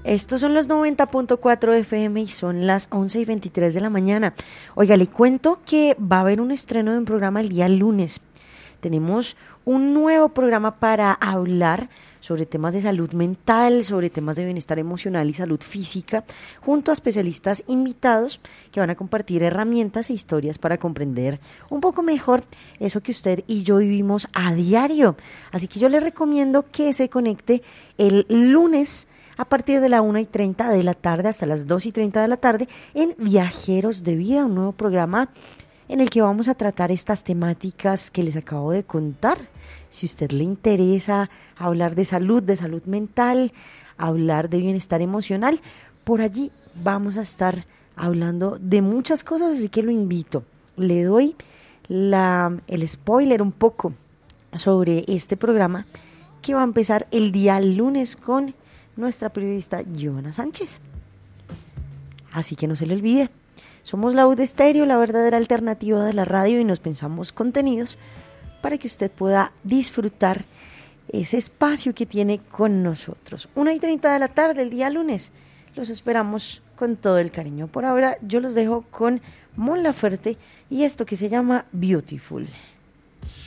Estos son los 90.4 FM y son las 11:23 de la mañana. Oiga, le cuento que va a haber un estreno de un programa el día lunes. Tenemos un nuevo programa para hablar sobre temas de salud mental, sobre temas de bienestar emocional y salud física, junto a especialistas invitados que van a compartir herramientas e historias para comprender un poco mejor eso que usted y yo vivimos a diario. Así que yo le recomiendo que se conecte el lunes a partir de la 1:30 de la tarde hasta las 2:30 de la tarde en Viajeros de Vida, un nuevo programa en el que vamos a tratar estas temáticas que les acabo de contar. Si a usted le interesa hablar de salud mental, hablar de bienestar emocional, por allí vamos a estar hablando de muchas cosas, así que lo invito. Le doy el spoiler un poco sobre este programa que va a empezar el día lunes con nuestra periodista Joana Sánchez. Así que no se le olvide. Somos la UD Estéreo, la verdadera alternativa de la radio, y nos pensamos contenidos para que usted pueda disfrutar ese espacio que tiene con nosotros. 1:30 de la tarde el día lunes. Los esperamos con todo el cariño. Por ahora yo los dejo con Mon Laferte y esto que se llama Beautiful.